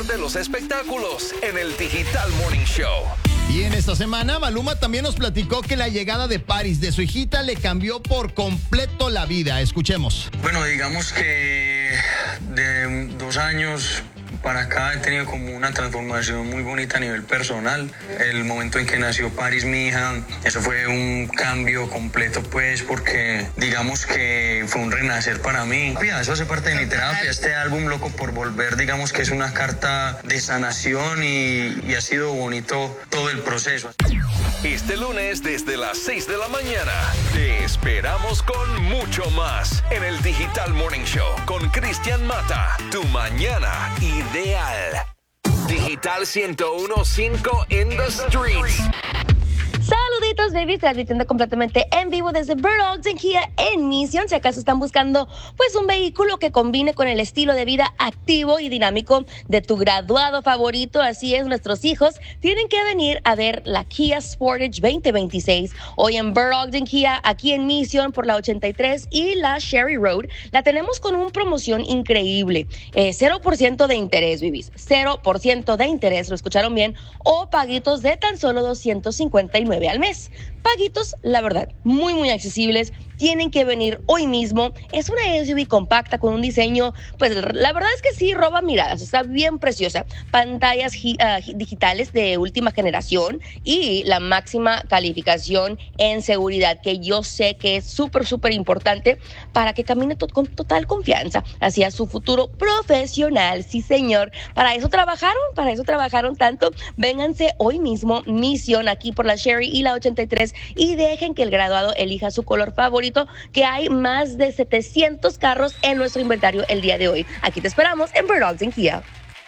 mejor de los espectáculos en el Digital Morning Show. Y en esta semana, Maluma también nos platicó que la llegada de Paris de su hijita le cambió por completo la vida. Escuchemos. Bueno, digamos que de 2 años para acá he tenido como una transformación muy bonita a nivel personal. El momento en que nació Paris, mi hija, eso fue un cambio completo, pues, porque digamos que fue un renacer para mí. Eso hace parte de mi terapia. Este álbum, Loco por Volver, digamos que es una carta de sanación y ha sido bonito todo el proceso. Este lunes, desde las 6 de la mañana, te esperamos con mucho más en el Digital Morning Show con Cristian Mata. Tu mañana ideal. Digital 101.5 in the streets. Saluditos, babies, transmitiendo completamente en vivo desde Bird Dogs Kia en Mission. Si acaso están buscando pues un vehículo que combine con el estilo de vida activo y dinámico de tu graduado favorito, así es, nuestros hijos tienen que venir a ver la Kia Sportage 2026 hoy en Bird Dogs Kia, aquí en Mission por la 83 y la Sherry Road. La tenemos con una promoción increíble, 0% de interés, babies, 0% de interés, lo escucharon bien, o paguitos de tan solo $259 al mes. Paguitos, la verdad, muy, muy accesibles. Tienen que venir hoy mismo. Es una SUV compacta con un diseño, pues la verdad es que sí roba miradas. Está bien preciosa. Pantallas digitales de última generación y la máxima calificación en seguridad, que yo sé que es súper, súper importante para que camine con total confianza hacia su futuro profesional. Sí, señor. Para eso trabajaron tanto. Vénganse hoy mismo, Misión, aquí por la Sherry y la 83, y dejen que el graduado elija su color favorito, que hay más de 700 carros en nuestro inventario el día de hoy. Aquí te esperamos en Bird Dogs Kia.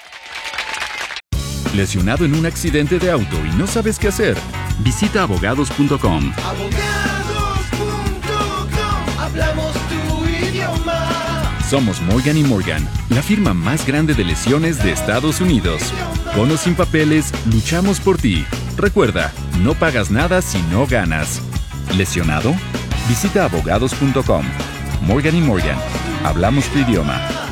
¿Lesionado en un accidente de auto y no sabes qué hacer? Visita abogados.com. Hablamos tu idioma. Somos Morgan & Morgan, la firma más grande de lesiones de Estados Unidos. Con o sin papeles, luchamos por ti. Recuerda, no pagas nada si no ganas. ¿Lesionado? Visita abogados.com. Morgan & Morgan. Hablamos tu idioma.